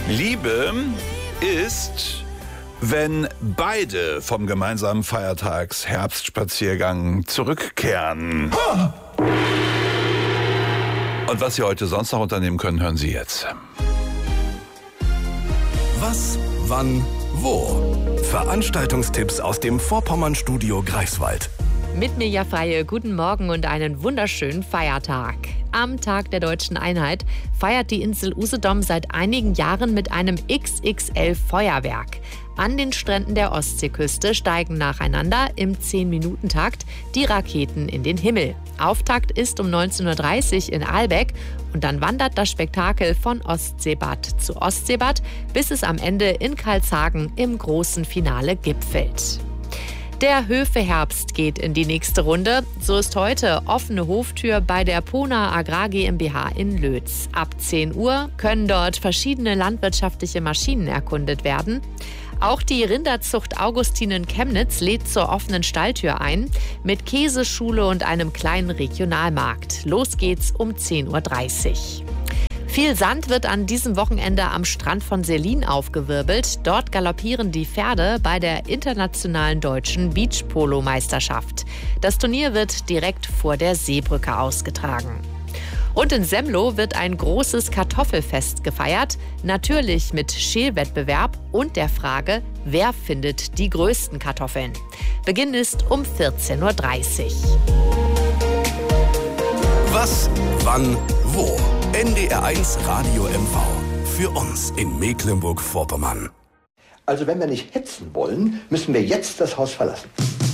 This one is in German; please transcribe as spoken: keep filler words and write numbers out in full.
Liebe ist, wenn beide vom gemeinsamen Feiertags-Herbstspaziergang zurückkehren. Und was Sie heute sonst noch unternehmen können, hören Sie jetzt. Was, wann, wo? Veranstaltungstipps aus dem Vorpommern-Studio Greifswald. Mit Mirja Freie, guten Morgen und einen wunderschönen Feiertag. Am Tag der Deutschen Einheit feiert die Insel Usedom seit einigen Jahren mit einem X X L-Feuerwerk. An den Stränden der Ostseeküste steigen nacheinander im zehn-Minuten-Takt die Raketen in den Himmel. Auftakt ist um neunzehn Uhr dreißig in Ahlbeck und dann wandert das Spektakel von Ostseebad zu Ostseebad, bis es am Ende in Karlshagen im großen Finale gipfelt. Der Höfe-Herbst geht in die nächste Runde. So ist heute offene Hoftür bei der Pona Agrar GmbH in Lötz. Ab zehn Uhr können dort verschiedene landwirtschaftliche Maschinen erkundet werden. Auch die Rinderzucht Augustin in Chemnitz lädt zur offenen Stalltür ein, mit Käseschule und einem kleinen Regionalmarkt. Los geht's um zehn Uhr dreißig. Viel Sand wird an diesem Wochenende am Strand von Selin aufgewirbelt. Dort galoppieren die Pferde bei der internationalen deutschen Beachpolo-Meisterschaft. Das Turnier wird direkt vor der Seebrücke ausgetragen. Und in Semlo wird ein großes Kartoffelfest gefeiert. Natürlich mit Schälwettbewerb und der Frage, wer findet die größten Kartoffeln. Beginn ist um vierzehn Uhr dreißig. Was, wann, wo? N D R eins Radio M V. Für uns in Mecklenburg-Vorpommern. Also wenn wir nicht hetzen wollen, müssen wir jetzt das Haus verlassen.